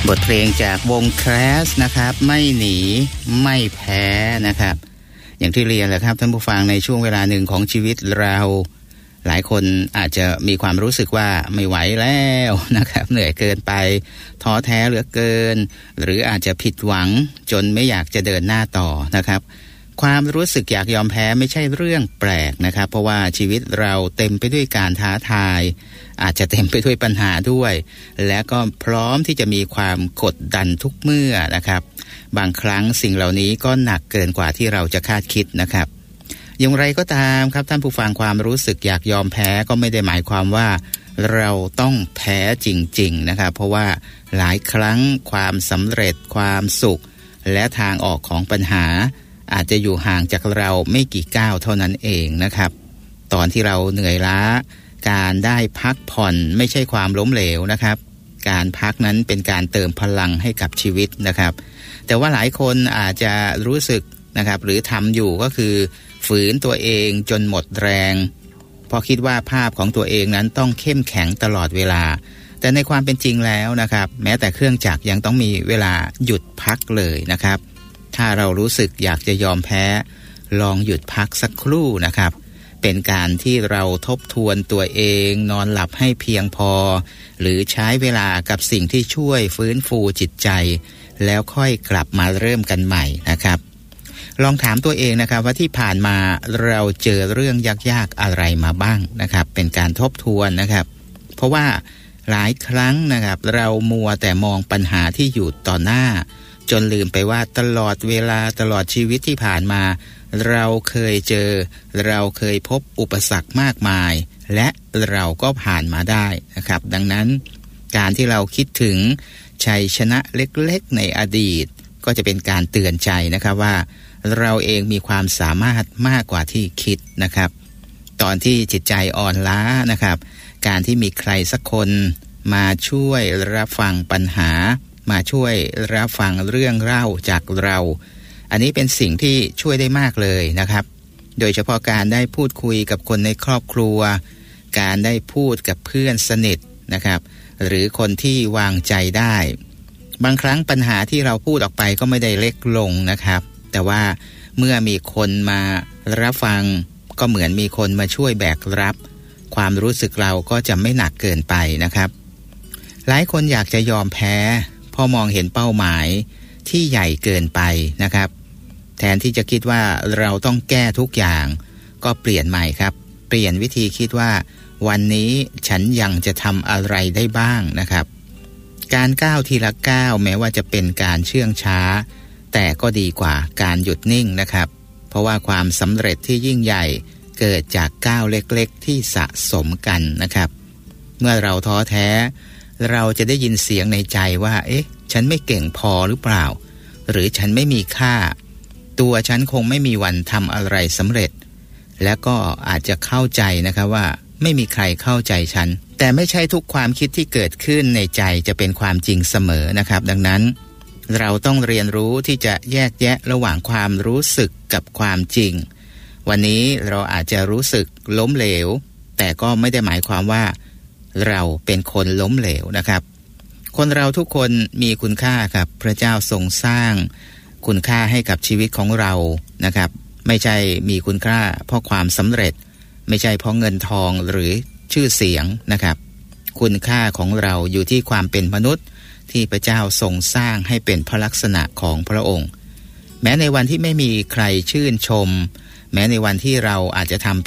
บทเพลงจากวงแคลสนะครับไม่หนีไม่แพ้นะครับอย่างที่เรียนแหละครับท่านผู้ฟังในช่วงเวลาหนึ่งของชีวิตเราหลายคนอาจจะมีความรู้สึกว่าไม่ไหวแล้วนะครับเหนื่อยเกินไปท้อแท้เหลือเกินหรืออาจจะผิดหวังจนไม่อยากจะเดินหน้าต่อนะครับความรู้สึกอยากยอมแพ้ไม่ใช่เรื่องแปลกนะครับเพราะว่าชีวิตเราเต็มไปด้วยการท้าทายอาจจะเต็มไปด้วยปัญหาด้วยและก็พร้อมที่จะมีความกดดันทุกเมื่อนะครับบางครั้งสิ่งเหล่านี้ก็หนักเกินกว่าที่เราจะคาดคิดนะครับอย่างไรก็ตามครับท่านผู้ฟังความรู้สึกอยากยอมแพ้ก็ไม่ได้หมายความว่าเราต้องแพ้จริงๆนะครับเพราะว่าหลายครั้งความสำเร็จความสุขและทางออกของปัญหาอาจจะอยู่ห่างจากเราไม่กี่ก้าวเท่านั้นเองนะครับตอนที่เราเหนื่อยล้าการได้พักผ่อนไม่ใช่ความล้มเหลวนะครับการพักนั้นเป็นการเติมพลังให้กับชีวิตนะครับแต่ว่าหลายคนอาจจะรู้สึกนะครับหรือทำอยู่ก็คือฝืนตัวเองจนหมดแรงเพราะคิดว่าภาพของตัวเองนั้นต้องเข้มแข็งตลอดเวลาแต่ในความเป็นจริงแล้วนะครับแม้แต่เครื่องจักรยังต้องมีเวลาหยุดพักเลยนะครับถ้าเรารู้สึกอยากจะยอมแพ้ลองหยุดพักสักครู่นะครับเป็นการที่เราทบทวนตัวเองนอนหลับให้เพียงพอหรือใช้เวลากับสิ่งที่ช่วยฟื้นฟูจิตใจแล้วค่อยกลับมาเริ่มกันใหม่นะครับลองถามตัวเองนะครับว่าที่ผ่านมาเราเจอเรื่องยากๆอะไรมาบ้างนะครับเป็นการทบทวนนะครับเพราะว่าหลายครั้งนะครับเรามัวแต่มองปัญหาที่อยู่ต่อหน้าจนลืมไปว่าตลอดเวลาตลอดชีวิตที่ผ่านมาเราเคยเจอเราเคยพบอุปสรรคมากมายและเราก็ผ่านมาได้นะครับดังนั้นการที่เราคิดถึงชัยชนะเล็กๆในอดีตก็จะเป็นการเตือนใจนะครับว่าเราเองมีความสามารถมากกว่าที่คิดนะครับตอนที่จิตใจอ่อนล้านะครับการที่มีใครสักคนมาช่วยรับฟังปัญหามาช่วยรับฟังเรื่องเล่าจากเราอันนี้เป็นสิ่งที่ช่วยได้มากเลยนะครับโดยเฉพาะการได้พูดคุยกับคนในครอบครัวการได้พูดกับเพื่อนสนิทนะครับหรือคนที่วางใจได้บางครั้งปัญหาที่เราพูดออกไปก็ไม่ได้เล็กลงนะครับแต่ว่าเมื่อมีคนมารับฟังก็เหมือนมีคนมาช่วยแบกรับความรู้สึกเราก็จะไม่หนักเกินไปนะครับหลายคนอยากจะยอมแพ้พอมองเห็นเป้าหมายที่ใหญ่เกินไปนะครับแทนที่จะคิดว่าเราต้องแก้ทุกอย่างก็เปลี่ยนใหม่ครับเปลี่ยนวิธีคิดว่าวันนี้ฉันยังจะทำอะไรได้บ้างนะครับการก้าวทีละก้าวแม้ว่าจะเป็นการเชื่องช้าแต่ก็ดีกว่าการหยุดนิ่งนะครับเพราะว่าความสำเร็จที่ยิ่งใหญ่เกิดจากก้าวเล็กๆที่สะสมกันนะครับเมื่อเราท้อแท้เราจะได้ยินเสียงในใจว่าเอ๊ะฉันไม่เก่งพอหรือเปล่าหรือฉันไม่มีค่าตัวฉันคงไม่มีวันทำอะไรสำเร็จและก็อาจจะเข้าใจนะครับว่าไม่มีใครเข้าใจฉันแต่ไม่ใช่ทุกความคิดที่เกิดขึ้นในใจจะเป็นความจริงเสมอนะครับดังนั้นเราต้องเรียนรู้ที่จะแยกแยะระหว่างความรู้สึกกับความจริงวันนี้เราอาจจะรู้สึกล้มเหลวแต่ก็ไม่ได้หมายความว่าเราเป็นคนล้มเหลวนะครับคนเราทุกคนมีคุณค่าครับพระเจ้าทรงสร้างคุณค่าให้กับชีวิตของเรานะครับไม่ใช่มีคุณค่าเพราะความสำเร็จไม่ใช่เพราะเงินทองหรือชื่อเสียงนะครับคุณค่าของเราอยู่ที่ความเป็นมนุษย์ที่พระเจ้าทรงสร้างให้เป็นพระลักษณะของพระองค์แม้ในวันที่ไม่มีใครชื่นชมแม้ในวันที่เราอาจจะทำ